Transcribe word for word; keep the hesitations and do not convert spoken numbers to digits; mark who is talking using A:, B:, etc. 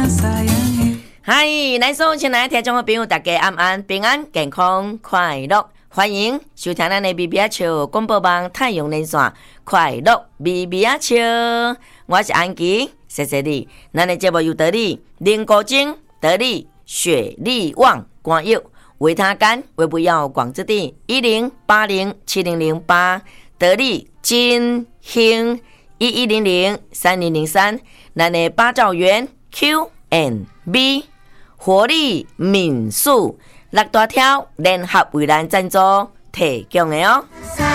A: 嗨，咱所有亲爱的听众朋友，大家安安平安健康快乐，欢迎收听咱的 B B 笑广播网太阳连线快乐 B B 笑，我是安琪，谢谢你。咱的节目有道理，林国精、得力、雪力旺、关佑、维他干、维不要广之地一零八零七零零八，得力金兴一一零零三零零三，咱的八兆元 Q and B。活力民宿六大条联合为咱赞助提供的哦。